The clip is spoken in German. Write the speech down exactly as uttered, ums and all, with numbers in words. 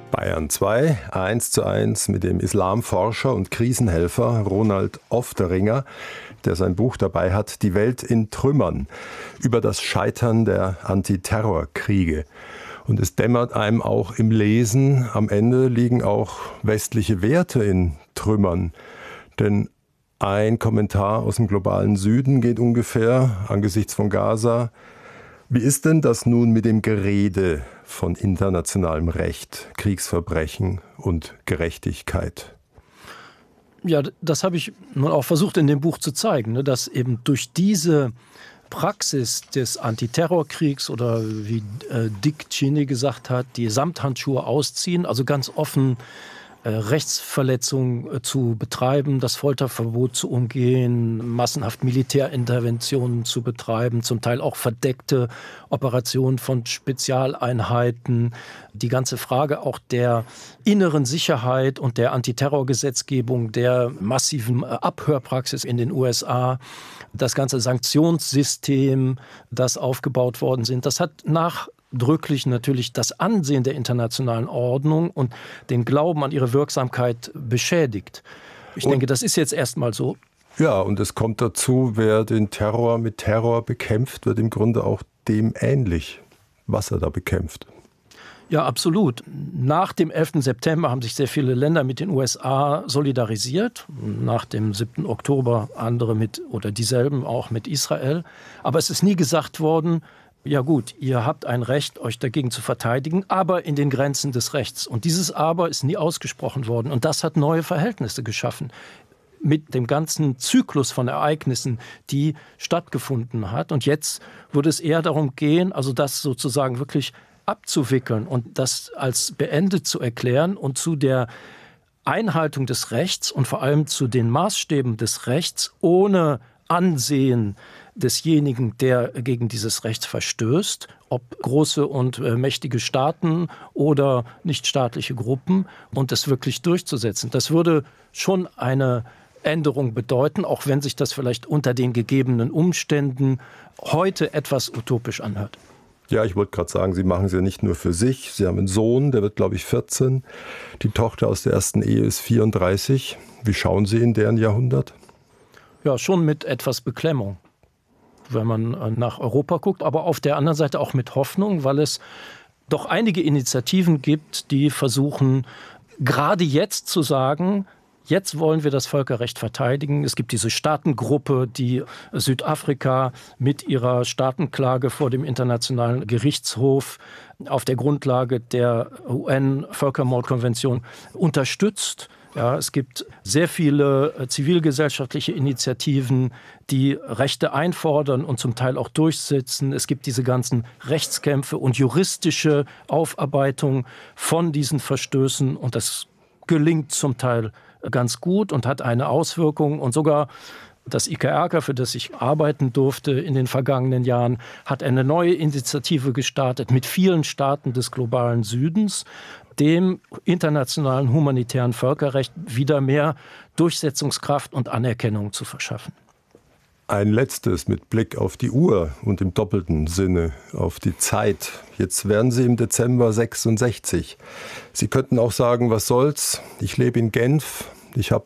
Bayern zwei, eins zu eins mit dem Islamforscher und Krisenhelfer Ronald Ofteringer, der sein Buch dabei hat, Die Welt in Trümmern, über das Scheitern der Antiterrorkriege. Und es dämmert einem auch im Lesen, am Ende liegen auch westliche Werte in Trümmern. Denn ein Kommentar aus dem globalen Süden geht ungefähr angesichts von Gaza: Wie ist denn das nun mit dem Gerede von internationalem Recht, Kriegsverbrechen und Gerechtigkeit? Ja, das habe ich nun auch versucht in dem Buch zu zeigen, dass eben durch diese Praxis des Antiterrorkriegs oder wie Dick Cheney gesagt hat, die Samthandschuhe ausziehen, also ganz offen Rechtsverletzungen zu betreiben, das Folterverbot zu umgehen, massenhaft Militärinterventionen zu betreiben, zum Teil auch verdeckte Operationen von Spezialeinheiten. Die ganze Frage auch der inneren Sicherheit und der Antiterrorgesetzgebung, der massiven Abhörpraxis in den U S A, das ganze Sanktionssystem, das aufgebaut worden sind, das hat nach Drücklich natürlich das Ansehen der internationalen Ordnung und den Glauben an ihre Wirksamkeit beschädigt. Ich und, denke, das ist jetzt erstmal so. Ja, und es kommt dazu, wer den Terror mit Terror bekämpft, wird im Grunde auch dem ähnlich, was er da bekämpft. Ja, absolut. Nach dem elften September haben sich sehr viele Länder mit den U S A solidarisiert. Nach dem siebten Oktober andere mit, oder dieselben auch mit Israel. Aber es ist nie gesagt worden, ja gut, ihr habt ein Recht, euch dagegen zu verteidigen, aber in den Grenzen des Rechts. Und dieses Aber ist nie ausgesprochen worden. Und das hat neue Verhältnisse geschaffen. Mit dem ganzen Zyklus von Ereignissen, die stattgefunden hat. Und jetzt würde es eher darum gehen, also das sozusagen wirklich abzuwickeln und das als beendet zu erklären und zu der Einhaltung des Rechts und vor allem zu den Maßstäben des Rechts ohne Ansehen desjenigen, der gegen dieses Recht verstößt, ob große und äh, mächtige Staaten oder nichtstaatliche Gruppen, und es wirklich durchzusetzen. Das würde schon eine Änderung bedeuten, auch wenn sich das vielleicht unter den gegebenen Umständen heute etwas utopisch anhört. Ja, ich wollte gerade sagen, Sie machen es ja nicht nur für sich. Sie haben einen Sohn, der wird, glaube ich, vierzehn. Die Tochter aus der ersten Ehe ist vierunddreißig. Wie schauen Sie in deren Jahrhundert? Ja, schon mit etwas Beklemmung, wenn man nach Europa guckt, aber auf der anderen Seite auch mit Hoffnung, weil es doch einige Initiativen gibt, die versuchen, gerade jetzt zu sagen, jetzt wollen wir das Völkerrecht verteidigen. Es gibt diese Staatengruppe, die Südafrika mit ihrer Staatenklage vor dem Internationalen Gerichtshof auf der Grundlage der U N-Völkermordkonvention unterstützt. Ja, es gibt sehr viele zivilgesellschaftliche Initiativen, die Rechte einfordern und zum Teil auch durchsetzen. Es gibt diese ganzen Rechtskämpfe und juristische Aufarbeitung von diesen Verstößen. Und das gelingt zum Teil ganz gut und hat eine Auswirkung. Und sogar das I K R K, für das ich arbeiten durfte in den vergangenen Jahren, hat eine neue Initiative gestartet mit vielen Staaten des globalen Südens, dem internationalen humanitären Völkerrecht wieder mehr Durchsetzungskraft und Anerkennung zu verschaffen. Ein letztes mit Blick auf die Uhr und im doppelten Sinne auf die Zeit. Jetzt werden Sie im Dezember sechsundsechzig. Sie könnten auch sagen, was soll's? Ich lebe in Genf. Ich habe